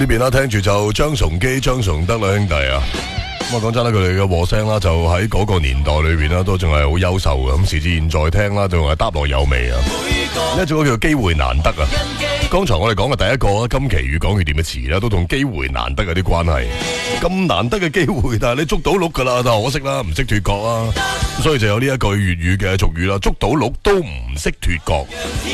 呢邊啦，聽住就張崇基、張崇德兩兄弟啊。咁啊，講真啦，佢哋嘅和聲啦，就喺嗰個年代裏邊啦，都仲係好優秀嘅。咁時至現在聽啦，仲係搭落有味啊。呢一種叫機會難得啊。剛才我哋講嘅第一個金奇語講佢點嘅詞啦，都同機會難得有啲關係。咁難得嘅機會，但係你捉到鹿噶啦，但可惜啦，唔識脫角啦。所以就有呢一句粵語嘅俗語啦，捉到鹿都唔識脫角。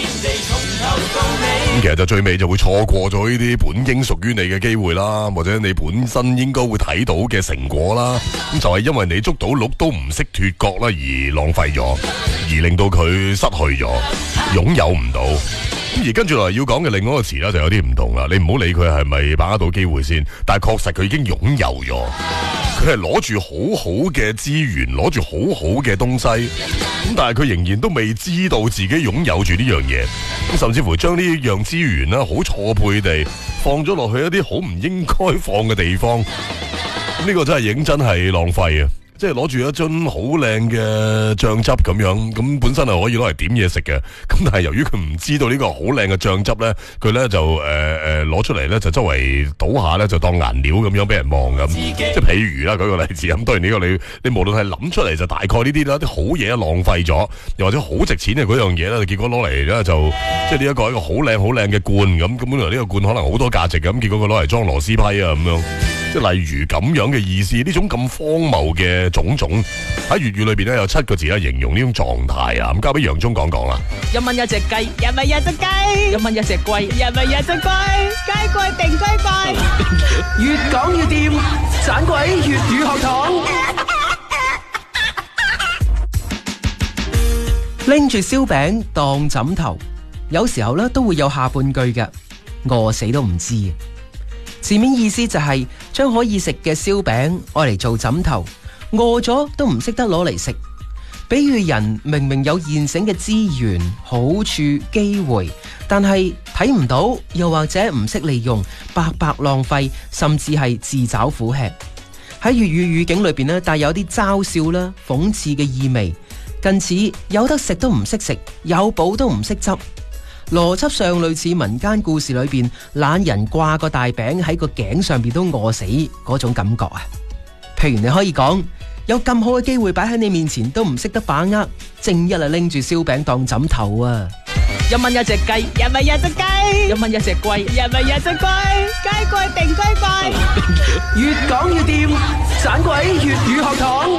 咁其實就最尾就會錯過咗呢啲本應屬於你嘅機會啦，或者你本身應該會睇到嘅成果啦。咁就係因為你捉到鹿都唔識脫角啦，而浪費咗，而令到佢失去咗，擁有唔到。而跟住落嚟要講嘅另外一個詞啦，就有啲唔同啦。你唔好理佢係咪把握到機會先，但係確實佢已經擁有咗。佢係攞住好好嘅資源，攞住好好嘅東西，咁但係佢仍然都未知道自己擁有住呢樣嘢，咁甚至乎將呢樣資源啦，好錯配地放咗落去一啲好唔應該放嘅地方，呢個真係認真係浪費啊！即係攞住一樽好靚嘅醬汁咁樣，咁本身係可以攞嚟點嘢食嘅，咁但係由於佢唔知道呢個好靚嘅醬汁咧，佢咧就攞出嚟咧就周圍倒下咧就當顏料咁樣俾人望咁，即係譬如啦，舉個例子咁，當然呢個你無論係諗出嚟就大概呢啲啦，啲好嘢浪費咗，又或者好值錢嘅嗰樣嘢咧，結果攞嚟咧就即係呢一個好靚好靚嘅罐咁，本來呢個罐可能好多價值咁，結果佢攞嚟裝螺絲批啊咁樣。即係例如咁樣嘅意思，呢種咁荒謬嘅種種喺粵語裏邊咧有7個字咧形容呢種狀態啊！咁交俾楊忠講講啦。 1蚊1隻雞，1蚊1隻雞，1蚊1隻龜，1蚊1隻龜，雞貴定雞貴，越講越掂，盞鬼粵語學堂。拎住燒餅當枕頭，有時候咧都會有下半句嘅，餓死都唔知。字面意思就係將可以食嘅燒餅愛嚟做枕頭，餓咗都唔識得攞嚟食。比喻人明明有現成嘅資源、好處、機會，但係睇唔到，又或者唔識利用，白白浪費，甚至係自找苦吃。喺粵語語境裏邊咧，帶有啲嘲笑啦、諷刺嘅意味，近似有得食都唔識食，有寶都唔識執。邏輯上類似民間故事裏邊懶人掛個大餅喺個頸上邊都餓死嗰種感覺啊！譬如你可以講，有咁好嘅機會擺喺你面前都唔識得把握，正一啊拎住燒餅當枕頭啊！1蚊1隻雞，1蚊1隻雞，1蚊1隻龜，1蚊1隻龜，雞貴定雞貴，越講越掂，盞鬼粵語學堂。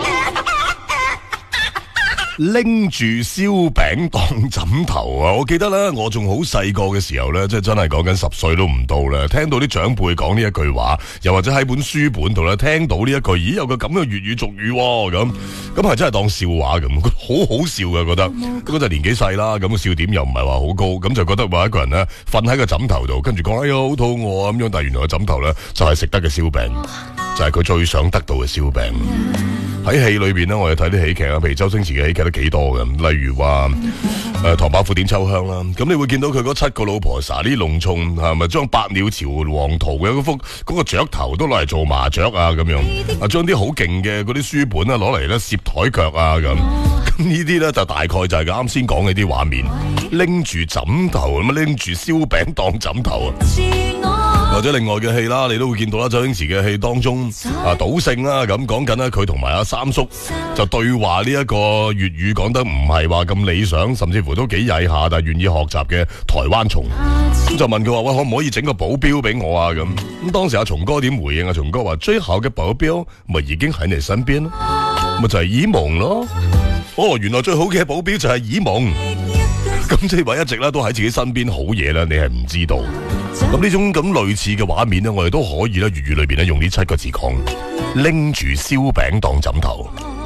拎住燒餅當枕頭啊！我記得咧，我仲好細個嘅時候咧，即係真係講緊10歲都唔到咧，聽到啲長輩講呢一句話，又或者喺本書本度咧聽到呢一句，咦有個咁嘅粵語俗語咁係真係當笑話咁，好好笑嘅覺得。嗰陣年紀細啦，咁嘅笑點又唔係話好高，咁就覺得話一個人咧瞓喺個枕頭度，跟住講哎呀好肚餓啊咁樣，但係原來個枕頭咧就係食得嘅燒餅，就係佢最想得到嘅燒餅。喺戲裏邊咧，我哋睇啲喜劇啊，譬如周星馳嘅喜劇都幾多嘅，例如話唐伯虎點秋香啦，咁你會見到佢嗰7個老婆撒啲龍鳳係咪將百鳥朝黃圖嘅嗰個雀頭都攞嚟做麻雀啊咁樣，啊將啲好勁嘅嗰啲書本啊攞嚟咧攝台腳啊咁呢啲咧就大概就係啱先講嘅啲畫面，拎住枕頭咁拎住燒餅當枕頭啊！或者另外嘅戲啦，你都會見到啦，周星馳嘅戲當中賭聖啦，咁講緊咧佢同埋阿三叔就對話呢一個粵語講得唔係話咁理想，甚至乎都幾曳下，但係願意學習嘅台灣蟲，咁就問佢話喂，可唔可以整個保鏢俾我啊？咁當時阿松哥點回應啊？松哥話最好嘅保鏢咪已經喺你身邊咯，咪就係爾蒙咯。哦，原來最好嘅保鏢就係爾蒙。咁即係話一直咧都喺自己身邊好嘢咧，你係唔知道。咁呢種咁類似嘅畫面咧，我哋都可以咧粵語裏邊咧用呢7個字講，拎住燒餅當枕頭。